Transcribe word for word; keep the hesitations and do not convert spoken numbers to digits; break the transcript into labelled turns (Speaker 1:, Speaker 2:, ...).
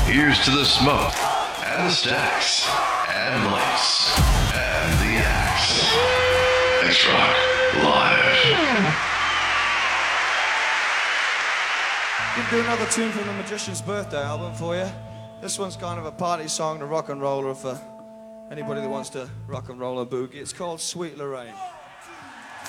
Speaker 1: Here's to the smoke, and the stacks, and Lace, and the axe. X-Rock Live.
Speaker 2: I'm gonna do another tune from the Magician's Birthday album for you. This one's kind of a party song, the rock and roller for anybody that wants to rock and roll a boogie. It's called Sweet Lorraine.